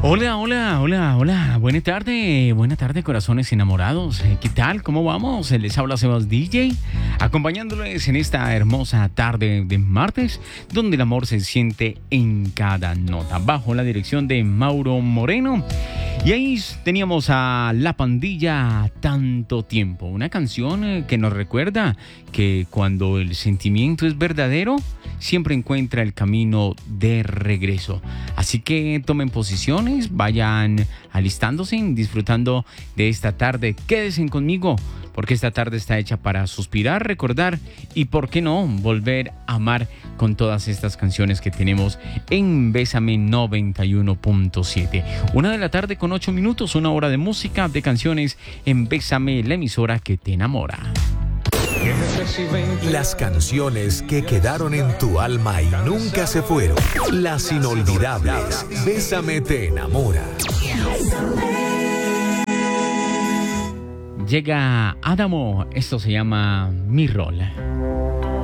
Hola, hola, hola, hola. Buena tarde, corazones enamorados. ¿Qué tal? ¿Cómo vamos? Les habla Sebas DJ, acompañándoles en esta hermosa tarde de martes, donde el amor se siente en cada nota, bajo la dirección de Mauro Moreno. Y ahí teníamos a La Pandilla, Tanto Tiempo, una canción que nos recuerda que cuando el sentimiento es verdadero, siempre encuentra el camino de regreso. Así que tomen posiciones, vayan alistándose, disfrutando de esta tarde. Quédense conmigo, porque esta tarde está hecha para suspirar, recordar y, ¿por qué no?, volver a amar con todas estas canciones que tenemos en Bésame 91.7. 1:00 con 8 minutos, una hora de música, de canciones en Bésame, la emisora que te enamora. Las canciones que quedaron en tu alma y nunca se fueron. Las inolvidables. Bésame te enamora. Llega Adamo, esto se llama Mi Rol.